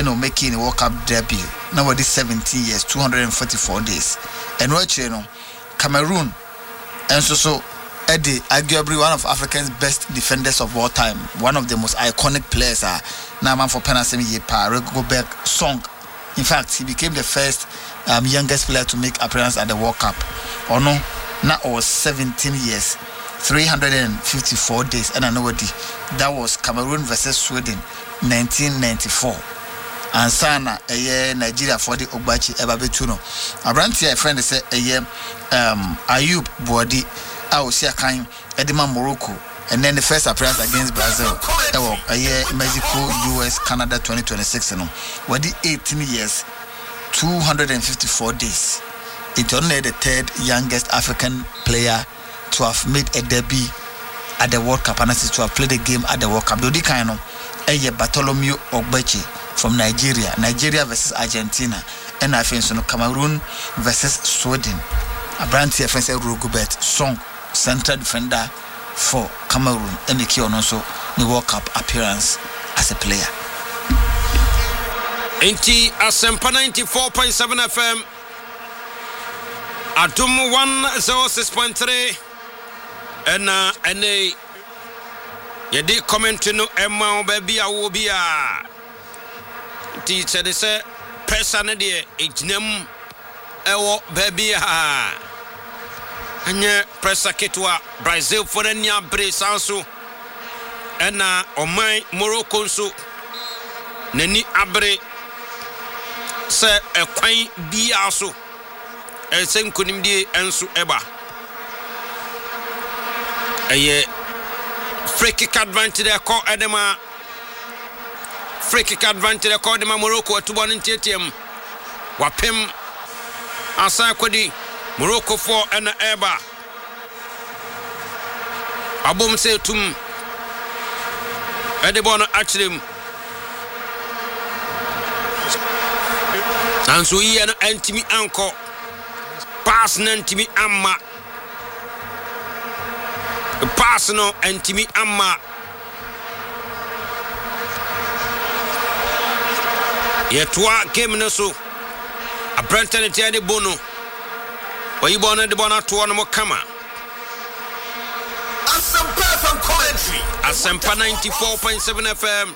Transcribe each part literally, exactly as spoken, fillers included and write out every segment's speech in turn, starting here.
know, making a World Cup debut. Now this seventeen years, two hundred forty-four days. And what you know, Cameroon, and so so Eddie, arguably one of Africa's best defenders of all time, one of the most iconic players. Uh, now man for Penasemi Yepa, Rigobert Song. In fact, he became the first um, youngest player to make appearance at the World Cup. Or no, now was seventeen years, three hundred fifty-four days, and I know what that was Cameroon versus Sweden, nineteen ninety-four. And Sana, a year Nigeria for the Ogbachi Ebabetuno. Abranti, a friend, said a year um, Ayub Bodi. I will see a kind Edema Morocco, and then the first appearance against Brazil. A year Mexico, U S, Canada, twenty twenty-six. You know, what the eighteen years, two hundred fifty-four days. It's only the third youngest African player to have made a debut at the World Cup and to have played a game at the World Cup. Dodi Kaino, a year Bartholomew Ogbeche from Nigeria, Nigeria versus Argentina, and I think so Cameroon versus Sweden. Abranti F S Rigobert Song, central defender for Cameroon, and the key on also the World Cup appearance as a player. Inti Asempa ninety-four point seven F M, Adum one oh six point three, and uh, and a yedi comment no Emma baby awobia. Inti said say person de ejnam ewo baby ha. Anya pressa ketwa Brazil for nya bre sanso ena omai Morocco nso nani abre se ekwan bia so esen kunimdie enso eba eye free kick advantage e ko edema free kick advantage e ko edema Morocco atubo ntietem wapem asa kwadi Morocco for and Eba Abum say tum Edebono Achlim and so he and Antimi Anko Pass Nantimi Amma Pass no Antimi Amma Yetwa game no so a Brenton Tiade Bono. Why you born at the Bona to one more camera? Asempa from commentary. Asempa ninety-four point seven F M.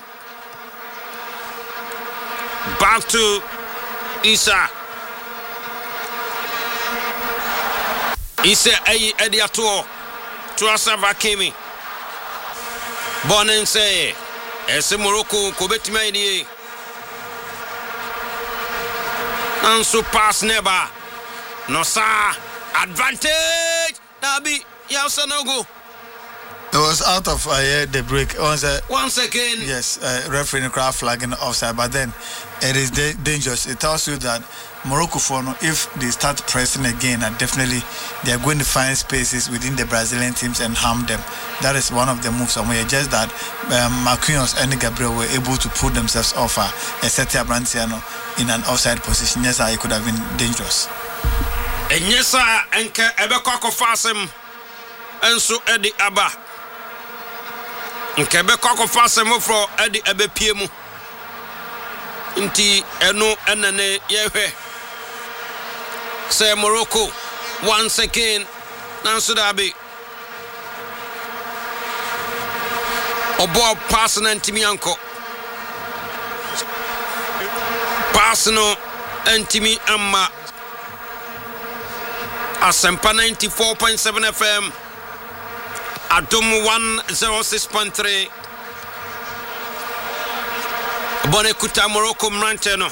Back to Isa. Isa Ayi Ediato. To Asava Kemi. Born and say, Ese Morocco, Kobetimedi. And so pass never. No sir, advantage. Nabi, yes no go. It was out of uh, the break. Once, uh, Once again. Yes, uh, referee crowd flagging offside, but then it is da- dangerous. It tells you that Morocco, for if they start pressing again, and definitely they are going to find spaces within the Brazilian teams and harm them. That is one of the moves. Somewhere, just that um, Marquinhos and Gabriel were able to pull themselves off uh, a Setia Branciano in an offside position. Yes, uh, it could have been dangerous. And yes, sir, enke ebekoko fasem enso edi aba. Enke ebekoko fasem ofro edi ebepie mu. Nti eno enene yehwe. Say Morocco once again nanso dabi. Obo pass na ntimi anko. Pass no ntimi amma. Asempa ninety-four point seven F M, Adum one oh six point three. Bonekuta Morocco Mranteno.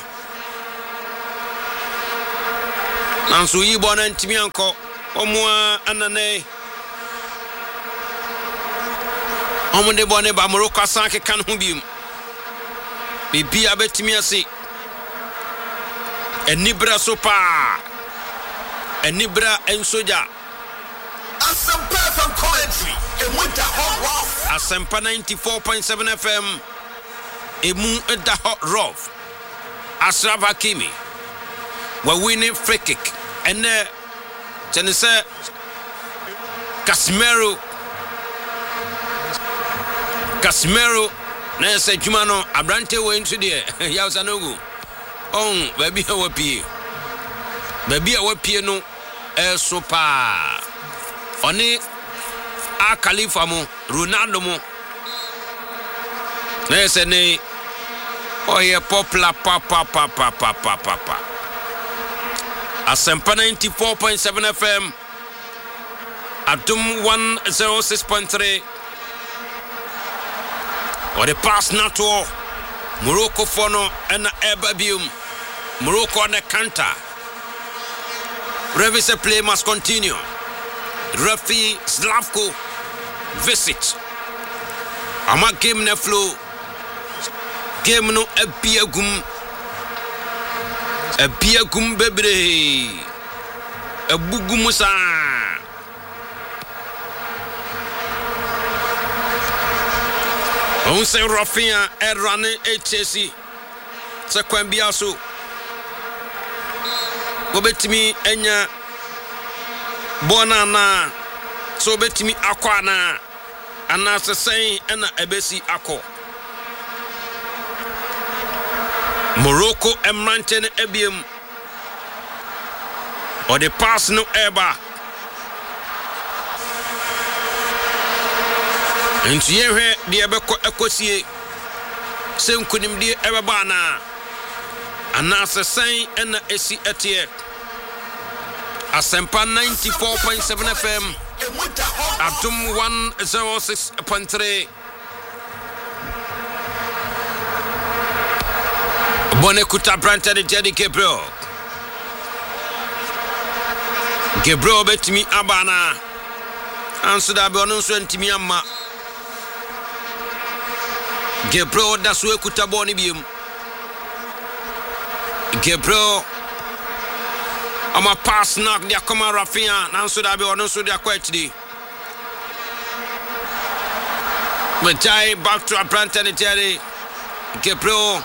Nansu yi bona ntimi anko omwa anane. Omunde bone ba Morocco asanke kan ho bium. Bibi abetimi ase. Enibra sopa. Enibra and Soja. Asempa from commentary. And with the hot rough. Asempa ninety-four point seven F M. Emu at the hot rough. Ashraf Hakimi. We're winning free kick. And uh, Janisa Casemiro. Casemiro na se dwuma no abrante wo ntu de ya usanogu on baby a wapie baby a wapie no e so pa oni a Khalifa mo Ronaldo mo na se ne oye popla pa pa pa pa pa pa pa Asempa ninety-four point seven F M Adum one oh six point three. Or the pass not to Morocco Fono and Ebabium. Morocco on the counter. Revis play must continue. Referee Slavko visit. Ama game ne flow. Game no ebiagum. Ebiagum bebre. Ebugumusa. On se Rafia e running H S C. Se kwambia so. Obetimi enya bona na so obetimi akwa na ana se sen na ebesi akọ. Morocco emrante ne ebiem. Or the pass no eba. Nti yehwe de ebekọ ekosie se nkunim de ebeba na ana sesen na esi etie Asempa ninety-four point seven F M Adum one oh six point three. Bonekuta Branta de Jerry Gabriel Gabriel betimi abana anso da be ono so ntimi amma Gabriel da so ekuta boni biem Gabriel ama pass knock dia koma Rafia nanso da be ono so dia kwachidi Majai back to Abranta de Jerry Gabriel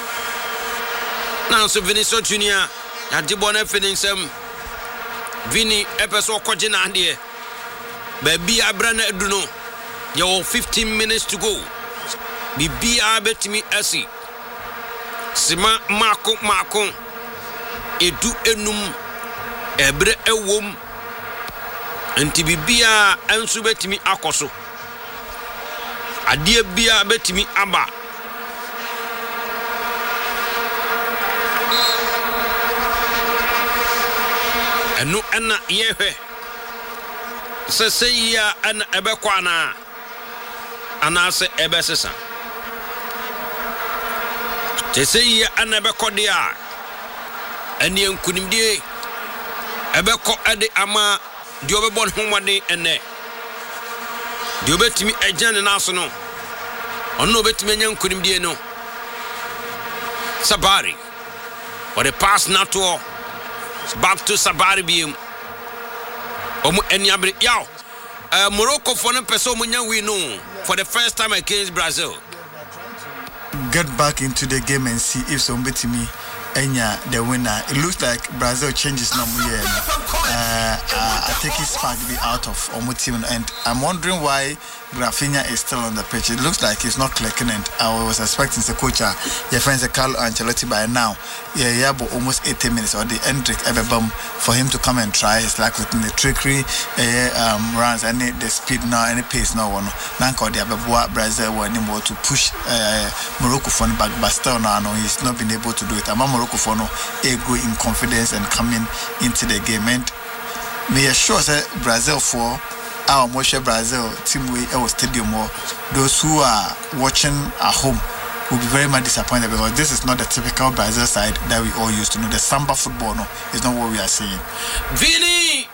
nanso Vinicius Junior ya di bona finisem Vini epeso kwagina ande baby abrana eduno you fifteen minutes to go Bibia betimi asi Sima mako mako Edu enum Ebre ewom Enti bibia ensu betimi akoso Adie bia betimi aba Enu ena yehe Sese ya ena ebe kwana Anase ebe sesa Tese ya ena ebe kodia Eni enkunimdie Ebe ko ede ama Diobe bon humade ene Diobe timi ejane naso no Ono betimi enye enkunimdie no Sabari Or the pass nato Back to Sabari Bium. Omu Enyabri. Yow. Uh, Morocco for no person we know for the first time against Brazil. Get back into the game and see if somebody to me Enya the winner. It looks like Brazil changes number here. Uh, uh, I think his spark be out of Omu team, and I'm wondering why Rafinha is still on the pitch. It looks like he's not clicking, and I was expecting the coach, your friends, Carlo Ancelotti by now. Yeah, yeah, but almost eighty minutes or the Hendrik Everbom for him to come and try his luck with the trickery, uh, um, runs, any the speed now, any pace now. One, Nanko the Ababua Brazil were anymore to push uh, Morocco for back, but still now no, he's not been able to do it. I'm Morocco for no ego in confidence and coming into the game. And me assure say Brazil for our Moshe Brazil team we our stadium or those who are watching at home will be very much disappointed because this is not the typical Brazil side that we all used to know. The samba football no is not what we are seeing. Vini